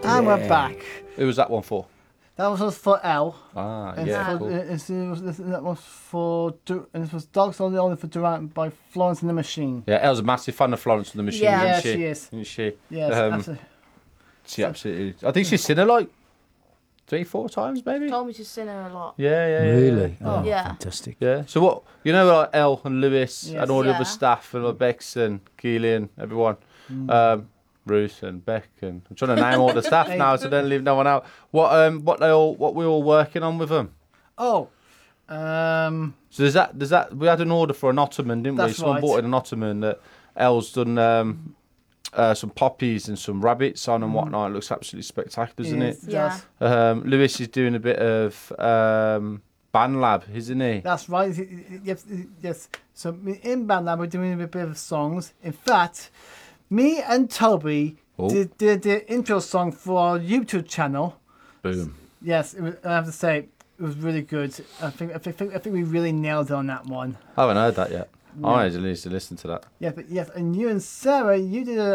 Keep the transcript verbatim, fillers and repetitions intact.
And Yeah. we're back. Who was that one for? That was for L. Ah, And yeah, for, cool. and this was, that was for Du- and this was Dogs Only Only for Durant by Florence and the Machine. Yeah, Elle's a massive fan of Florence and the Machine, Yeah. isn't Yeah, she? she is. Isn't she? Yes, Um, absolutely. She absolutely. I think she's seen her like three, four times, maybe. Told me to sing her a lot. Yeah, yeah, yeah. Really? Yeah. Oh, Yeah. fantastic. Yeah. So what? You know, like Elle and Lewis Yes. and all the Yeah. other staff and like Bex and Keely and everyone, Mm. um, Ruth and Beck and I'm trying to name all the staff now, so don't leave no one out. What um, what they all, what we all working on with them? Oh, um, So there's that, there's that. We had an order for an ottoman, didn't we? That's Someone right. bought in an ottoman that Elle's done um, uh, some poppies and some rabbits on and whatnot. It looks absolutely spectacular, doesn't yes, it? it Yeah. does. Um, Lewis is doing a bit of um, band lab, isn't he? That's right. Yes, yes. So me- in Band Lab, we're doing a bit of songs. In fact, me and Toby Oh. did, did the intro song for our YouTube channel. Boom. Yes, it was, I have to say it was really good. I think I think I think we really nailed it on that one. I haven't heard that yet. No. I need to listen to that. Yeah, but yes, and you and Sarah, you did a